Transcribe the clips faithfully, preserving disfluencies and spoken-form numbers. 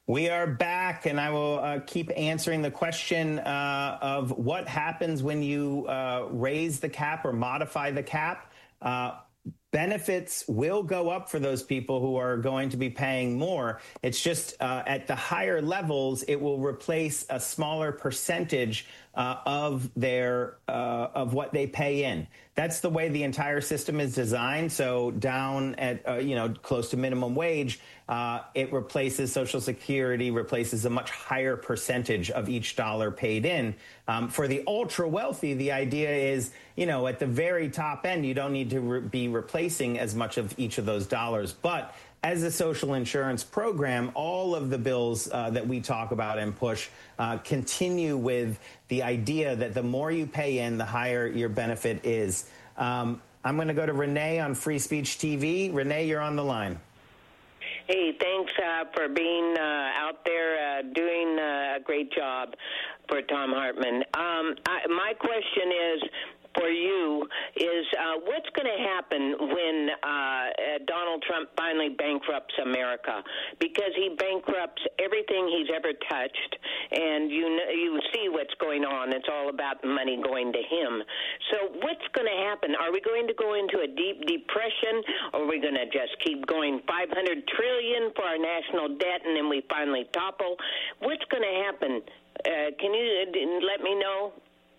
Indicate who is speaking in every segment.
Speaker 1: We are back, and I will uh, keep answering the question uh, of what happens when you uh, raise the cap or modify the cap. Uh, benefits will go up for those people who are going to be paying more. It's just uh, at the higher levels, it will replace a smaller percentage uh, of their uh, of what they pay in. That's the way the entire system is designed. So down at, uh, you know, close to minimum wage, uh, it replaces Social Security, replaces a much higher percentage of each dollar paid in. Um, for the ultra wealthy, the idea is, you know, at the very top end, you don't need to re- be replacing as much of each of those dollars. But as a social insurance program, all of the bills uh, that we talk about and push uh, continue with the idea that the more you pay in, the higher your benefit is. Um, I'm going to go to Renee on Free Speech T V. Renee, you're on the line.
Speaker 2: Hey, thanks uh, for being uh, out there uh, doing uh, a great job for Thom Hartmann. Um, I, my question is, for you is uh, what's going to happen when uh, Donald Trump finally bankrupts America? Because he bankrupts everything he's ever touched, and you know, you see what's going on. It's all about money going to him. So what's going to happen? Are we going to go into a deep depression, or are we going to just keep going five hundred trillion dollars for our national debt, and then we finally topple? What's going to happen? Uh, can you let me know?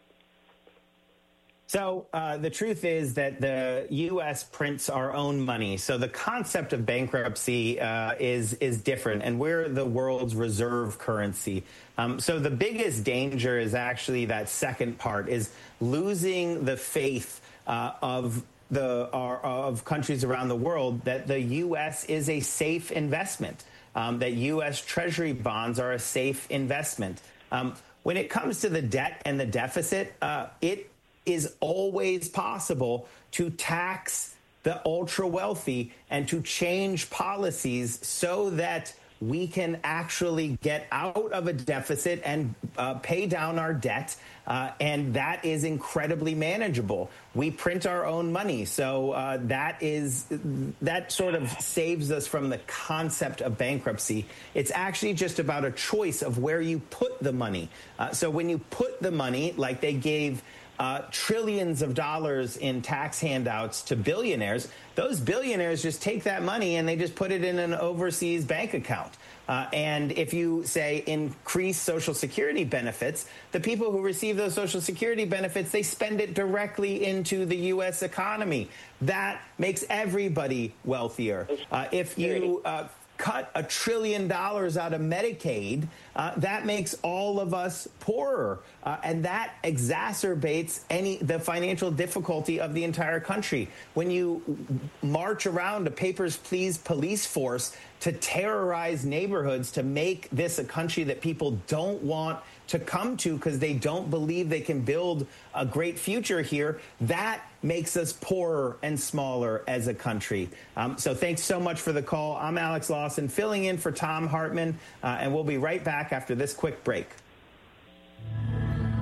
Speaker 1: So uh, the truth is that the U S prints our own money. So the concept of bankruptcy uh, is is different, and we're the world's reserve currency. Um, so the biggest danger is actually that second part, is losing the faith uh, of the our, of countries around the world that the U S is a safe investment, um, that U S Treasury bonds are a safe investment. Um, when it comes to the debt and the deficit, uh, it is always possible to tax the ultra wealthy and to change policies so that we can actually get out of a deficit and uh, pay down our debt. Uh, and that is incredibly manageable. We print our own money. So uh, that is that sort of saves us from the concept of bankruptcy. It's actually just about a choice of where you put the money. Uh, so when you put the money, like they gave Uh, trillions of dollars in tax handouts to billionaires, those billionaires just take that money and they just put it in an overseas bank account. Uh, and if you, say, increase Social Security benefits, the people who receive those Social Security benefits, they spend it directly into the U S economy. That makes everybody wealthier. Uh, if you uh, cut a trillion dollars out of Medicaid, uh, that makes all of us poorer. Uh, and that exacerbates any the financial difficulty of the entire country. When you march around a Papers, Please police force to terrorize neighborhoods, to make this a country that people don't want to come to because they don't believe they can build a great future here, that makes us poorer and smaller as a country. Um, so thanks so much for the call. I'm Alex Lawson, filling in for Thom Hartmann, uh, and we'll be right back after this quick break.